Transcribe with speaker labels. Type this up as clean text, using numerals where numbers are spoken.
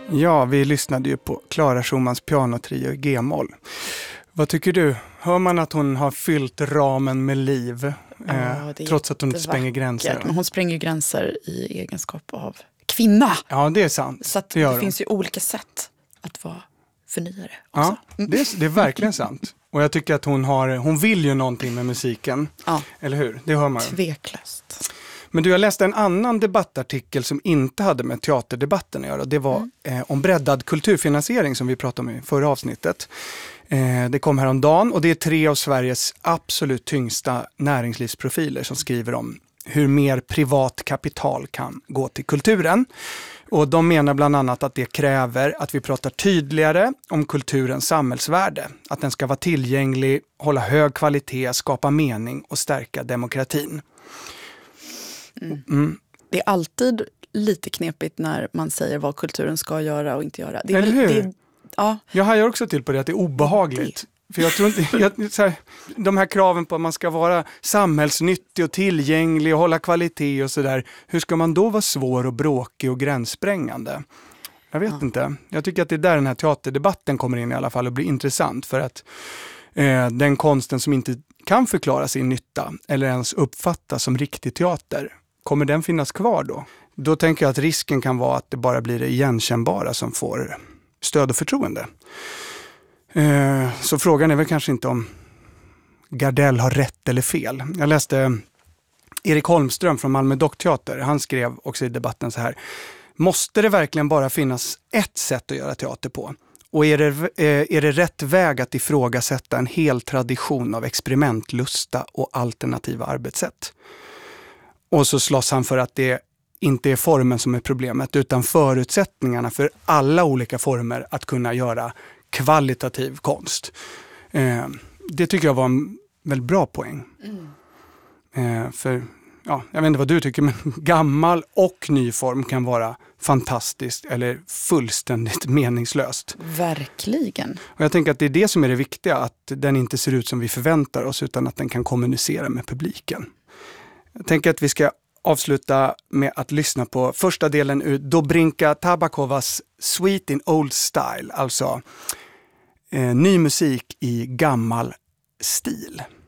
Speaker 1: Ja, vi lyssnade ju på Clara Schumans pianotrio i G-moll. Vad tycker du? Hör man att hon har fyllt ramen med liv? Trots att hon inte spränger gränser.
Speaker 2: Men hon spränger gränser i egenskap av kvinna.
Speaker 1: Ja, det är sant.
Speaker 2: Så att det finns ju olika sätt att vara förnyare också.
Speaker 1: Ja, det är verkligen sant. Och jag tycker att hon vill ju någonting med musiken. Ja. Eller hur? Det hör man ju.
Speaker 2: Tveklöst.
Speaker 1: Men jag läste en annan debattartikel som inte hade med teaterdebatten att göra. Det var om breddad kulturfinansiering som vi pratade om i förra avsnittet. Det kom häromdagen och det är 3 av Sveriges absolut tyngsta näringslivsprofiler som skriver om hur mer privat kapital kan gå till kulturen. Och de menar bland annat att det kräver att vi pratar tydligare om kulturens samhällsvärde. Att den ska vara tillgänglig, hålla hög kvalitet, skapa mening och stärka demokratin.
Speaker 2: Det är alltid lite knepigt när man säger vad kulturen ska göra och inte göra. Det är
Speaker 1: eller hur?
Speaker 2: Ja.
Speaker 1: Jag hajar också till på det att det är obehagligt. För jag tror inte, de här kraven på att man ska vara samhällsnyttig och tillgänglig och hålla kvalitet och sådär. Hur ska man då vara svår och bråkig och gränssprängande? Jag vet inte. Jag tycker att det är där den här teaterdebatten kommer in i alla fall och blir intressant. För att den konsten som inte kan förklara sin nytta eller ens uppfattas som riktig teater, kommer den finnas kvar då? Då tänker jag att risken kan vara att det bara blir det igenkännbara som får stöd och förtroende. Så frågan är väl kanske inte om Gardell har rätt eller fel. Jag läste Erik Holmström från Malmö Dockteater. Han skrev också i debatten så här: måste det verkligen bara finnas ett sätt att göra teater på? Och är det rätt väg att ifrågasätta en hel tradition av experimentlusta och alternativa arbetssätt? Och så slåss han för att det inte är formen som är problemet utan förutsättningarna för alla olika former att kunna göra kvalitativ konst. Det tycker jag var en väldigt bra poäng. För jag vet inte vad du tycker, men gammal och ny form kan vara fantastiskt eller fullständigt meningslöst.
Speaker 2: Verkligen.
Speaker 1: Och jag tänker att det är det som är det viktiga, att den inte ser ut som vi förväntar oss utan att den kan kommunicera med publiken. Jag tänker att vi ska avsluta med att lyssna på första delen ur Dobrinka Tabakovas Sweet in Old Style, alltså ny musik i gammal stil.